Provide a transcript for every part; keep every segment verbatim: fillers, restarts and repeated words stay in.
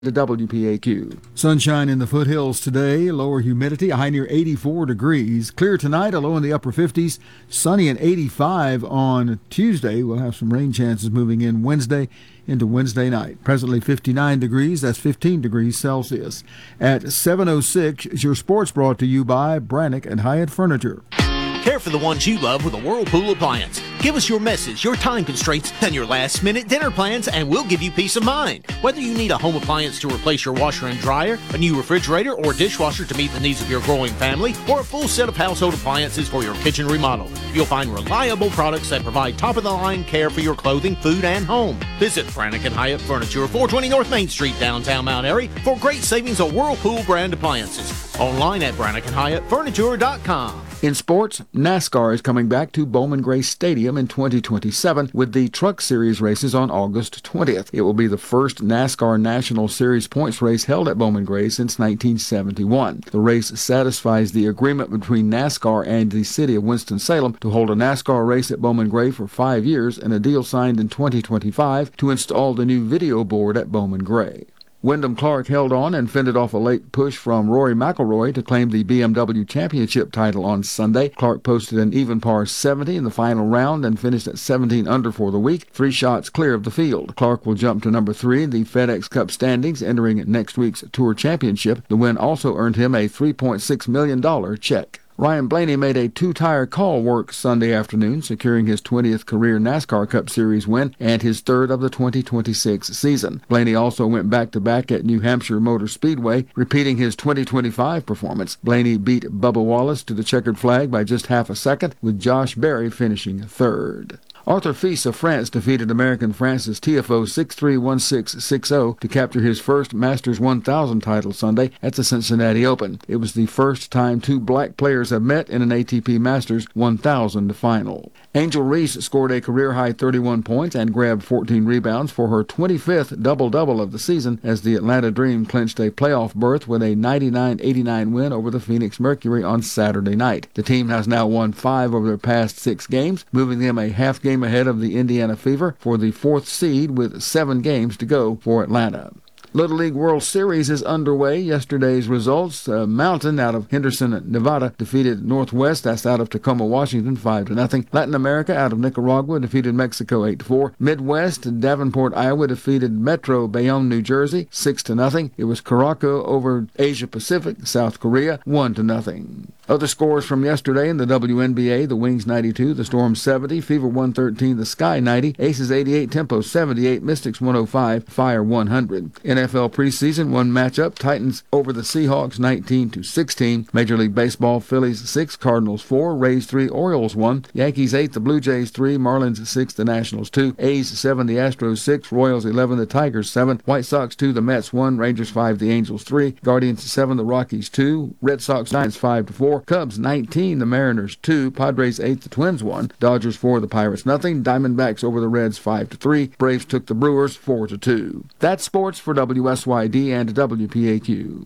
to W P A Q. Sunshine in the foothills today, lower humidity, a high near eighty-four degrees. Clear tonight, a low in the upper fifties. Sunny and eighty-five on Tuesday. We'll have some rain chances moving in Wednesday into Wednesday night. Presently fifty-nine degrees, that's fifteen degrees Celsius. At seven oh six, your sports brought to you by Brannick and Hyatt Furniture. Care for the ones you love with a Whirlpool appliance. Give us your messes, your time constraints, and your last-minute dinner plans, and we'll give you peace of mind. Whether you need a home appliance to replace your washer and dryer, a new refrigerator or dishwasher to meet the needs of your growing family, or a full set of household appliances for your kitchen remodel, you'll find reliable products that provide top-of-the-line care for your clothing, food, and home. Visit Brannick and Hyatt Furniture, four twenty North Main Street, downtown Mount Airy, for great savings on Whirlpool brand appliances. Online at brannick and hyatt furniture dot com. In sports, NASCAR is coming back to Bowman Gray Stadium in twenty twenty-seven with the Truck Series races on August twentieth. It will be the first NASCAR National Series points race held at Bowman Gray since nineteen seventy-one. The race satisfies the agreement between NASCAR and the city of Winston-Salem to hold a NASCAR race at Bowman Gray for five years and a deal signed in twenty twenty-five to install the new video board at Bowman Gray. Wyndham Clark held on and fended off a late push from Rory McIlroy to claim the B M W Championship title on Sunday. Clark posted an even par seventy in the final round and finished at seventeen under for the week, three shots clear of the field. Clark will jump to number three in the FedEx Cup standings, entering next week's Tour Championship. The win also earned him a three point six million dollars check. Ryan Blaney made a two-tire call work Sunday afternoon, securing his twentieth career NASCAR Cup Series win and his third of the twenty twenty-six season. Blaney also went back-to-back at New Hampshire Motor Speedway, repeating his twenty twenty-five performance. Blaney beat Bubba Wallace to the checkered flag by just half a second, with Josh Berry finishing third. Arthur Fils of France defeated American Francis Tiafoe six three, one six, six zero to capture his first Masters one thousand title Sunday at the Cincinnati Open. It was the first time two black players have met in an A T P Masters one thousand final. Angel Reese scored a career-high thirty-one points and grabbed fourteen rebounds for her twenty-fifth double-double of the season as the Atlanta Dream clinched a playoff berth with a ninety-nine eighty-nine win over the Phoenix Mercury on Saturday night. The team has now won five of their past six games, moving them a half game ahead of the Indiana Fever for the fourth seed with seven games to go for Atlanta. Little League World Series is underway. Yesterday's results, uh, Mountain out of Henderson, Nevada, defeated Northwest, that's out of Tacoma, Washington, five to nothing. Latin America out of Nicaragua defeated Mexico eight to four. Midwest, Davenport, Iowa defeated Metro Bayonne, New Jersey, six to nothing. It was Caraco over Asia Pacific, South Korea, one to nothing. Other scores from yesterday in the W N B A, the Wings ninety-two, the Storm seventy, Fever one thirteen, the Sky ninety, Aces eighty-eight, Tempo seventy-eight, Mystics one oh five, Fire one hundred. N F L preseason, one matchup, Titans over the Seahawks nineteen to sixteen. Major League Baseball, Phillies six, Cardinals four, Rays three, Orioles one, Yankees eight, the Blue Jays three, Marlins six, the Nationals two, A's seven, the Astros six, Royals eleven, the Tigers seven, White Sox two, the Mets one, Rangers five, the Angels three, Guardians seven, the Rockies two, Red Sox nine, five to four, Cubs nineteen, the Mariners two, Padres eight, the Twins one, Dodgers four, the Pirates nothing, Diamondbacks over the Reds five to three, Braves took the Brewers four to two. That's sports for W S Y D and W P A Q.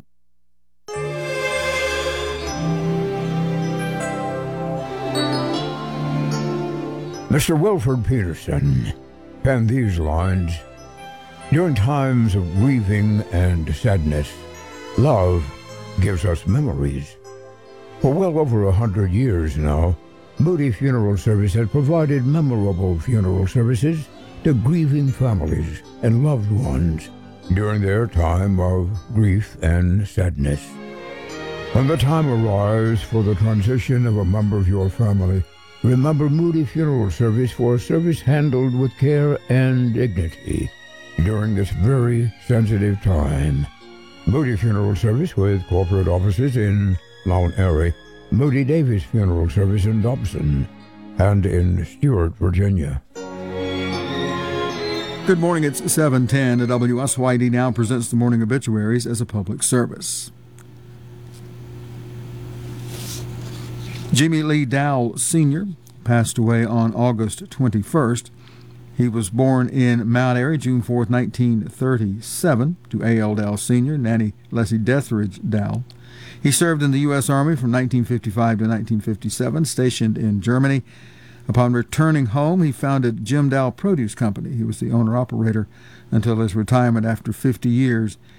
Mister Wilford Peterson penned these lines: during times of grieving and sadness, love gives us memories. For well over a hundred years now, Moody Funeral Service has provided memorable funeral services to grieving families and loved ones during their time of grief and sadness. When the time arrives for the transition of a member of your family, remember Moody Funeral Service for a service handled with care and dignity during this very sensitive time. Moody Funeral Service with corporate offices in Mount Airy, Moody Davis Funeral Service in Dobson, and in Stewart, Virginia. Good morning, it's seven ten. W S Y D now presents the morning obituaries as a public service. Jimmy Lee Dowell Senior passed away on August twenty-first. He was born in Mount Airy, June fourth, nineteen thirty-seven, to A L Dowell Senior, Nanny Leslie Dethridge Dowell. He served in the U S Army from nineteen fifty-five to nineteen fifty-seven, stationed in Germany. Upon returning home, he founded Jim Dowell Produce Company. He was the owner-operator until his retirement after fifty years